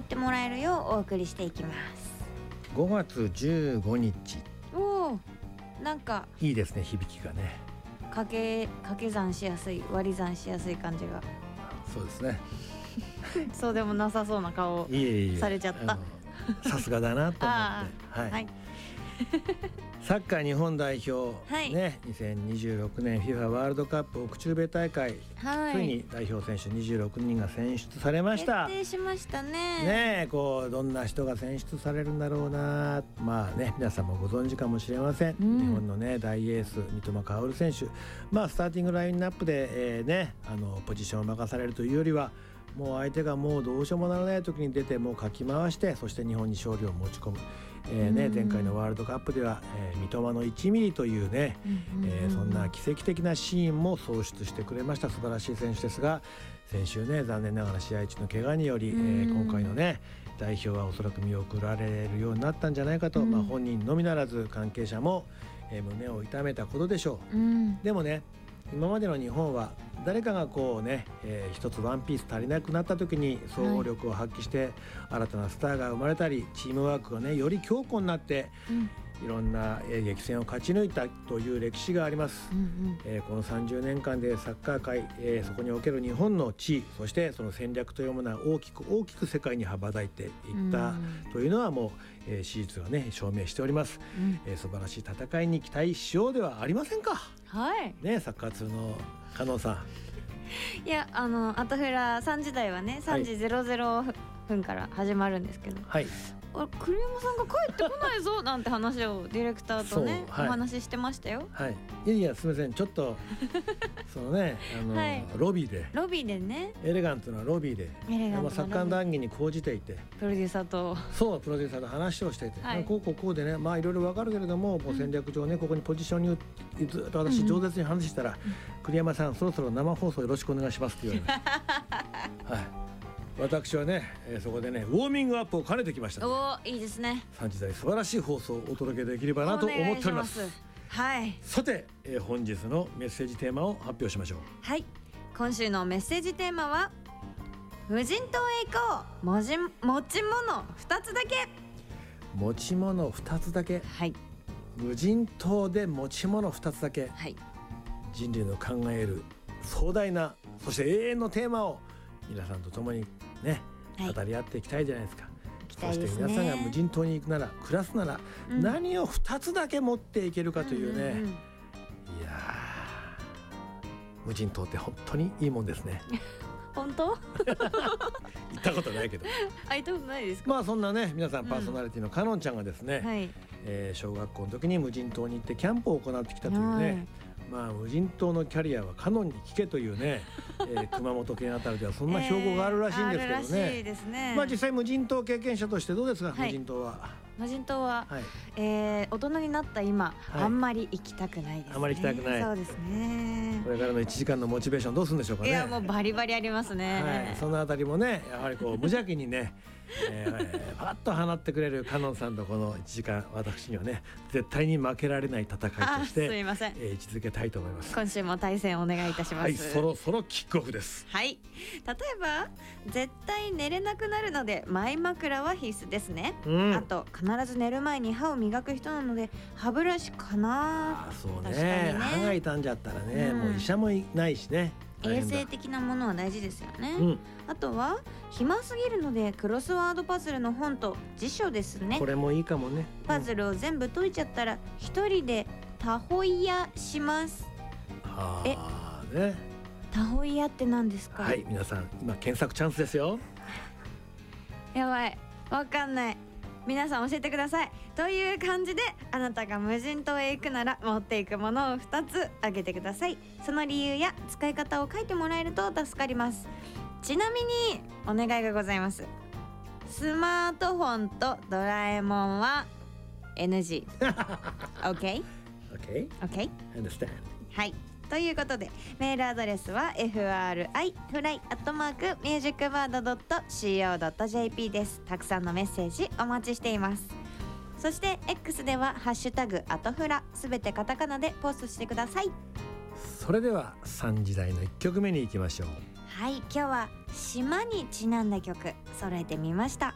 ってもらえるようお送りしていきます。 5月15日。 おー、なんかいいですね、響きがね。 掛け算しやすい、割り算しやすい感じが。 そうですね。 そうでもなさそうな顔されちゃった。 さすがだなと思ってはい、 はい、 サッカー日本代表、 はいね、2026年 FIFA ワールドカップ北中米大会、 はい、 ついに代表選手26人が選出されました。 決定しましたね。 ねえ、こうどんな人が選出されるんだろうな。まあね、皆さんもご存知かもしれません、日本のね大エース三笘薫選手、まあスターティングラインナップで、ポジションを任されるというよりは、もう相手がもうどうしようもならない時に出てもうかき回して、そして日本に勝利を持ち込む。前回のワールドカップでは、三笘の1ミリというね、そんな奇跡的なシーンも創出してくれました。素晴らしい選手ですが、先週ね残念ながら試合中の怪我により、今回のね代表はおそらく見送られるようになったんじゃないかと、本人のみならず関係者も、胸を痛めたことでしょう。でもね、今までの日本は誰かがこうね、一つワンピース足りなくなった時に総合力を発揮して、新たなスターが生まれたり、チームワークがねより強固になって、いろんな激戦を勝ち抜いたという歴史があります。この30年間でサッカー界、そこにおける日本の地位、そしてその戦略というものは大きく世界に羽ばたいていったというのはもう、史実がね証明しております。素晴らしい戦いに期待しようではありませんか。 はいね、サッカー通の加納さん。いや、アトフラ3時台はね3時00分から始まるんですけど、 はい、 栗山さんが帰ってこないぞなんて話をディレクターとね、お話ししてましたよ。 はい、いやすみません、ちょっとそのねロビーでね、エレガントなロビーでサッカー談義に講じていて、 プロデューサーと話をしていて、こうでね、まあいろいろわかるけれども、もう戦略上ね、ここにポジションにずっと私饒舌に話したら、栗山さんそろそろ生放送よろしくお願いしますって言われました。私はね、そこでねウォーミングアップを兼ねてきました、 いいですね。 3時台素晴らしい放送をお届けできればなと思っております。 はい、 さて、本日のメッセージテーマを発表しましょう。 はい、今週のメッセージテーマは無人島へ行こう、持ち物2つだけ。 持ち物2つだけ、 はい、無人島で持ち物2つだけ、 はい、 人類の考える壮大な、そして永遠のテーマを皆さんと共にね、語り合っていきたいじゃないですか。そして皆さんが無人島に行くなら、暮らすなら、何を2つだけ持っていけるかというね、いや無人島って本当にいいもんですね。 本当？ 行ったことないけど。 行ったことないですか？ まあそんなね、皆さんパーソナリティのかのんちゃんがですね、小学校の時に無人島に行ってキャンプを行ってきたというね、まあ無人島のキャリアはカノンに聞けというね、熊本県あたりではそんな標語があるらしいんですけどね。 あるらしいですね。 まあ実際無人島経験者としてどうですか、無人島は。 無人島は、大人になった今、あんまり行きたくないですね。 あんまり行きたくない。 そうですね。 これからの1時間のモチベーションどうするんでしょうかね。 いやもうバリバリありますね。 そのあたりもね、やはりこう無邪気にね、パッと放ってくれるカノンさんとこの1時間、私にはね絶対に負けられない戦いとしてすいません、 位置づけたいと思います。 今週も対戦お願いいたします。 はい、そろそろキックオフです。 はい、例えば絶対寝れなくなるのでマイ枕は必須ですね。あと必ず寝る前に歯を磨く人なので歯ブラシかな。 そうね、歯が傷んじゃったらね、もう医者もいないしね、 衛生的なものは大事ですよね。あとは暇すぎるのでクロスワードパズルの本と辞書ですね。 これもいいかもね。 パズルを全部解いちゃったら一人でタホイヤします。タホイヤって何ですか？ はい、皆さん今検索チャンスですよ。 やばい、わかんない。皆さん教えてください。という感じで、あなたが無人島へ行くなら持っていくものを2つ挙げてください。その理由や使い方を書いてもらえると助かります。ちなみにお願いがございます。スマートフォンとドラえもんは NG。 OK? OK? Understand. はい、ということでメールアドレスは fri@musicbird.co.jp です。たくさんのメッセージお待ちしています。そして X ではハッシュタグアトフラ、すべてカタカナでポストしてください。 それでは3時台の1曲目に行きましょう。 はい、今日は島にちなんだ曲揃えてみました。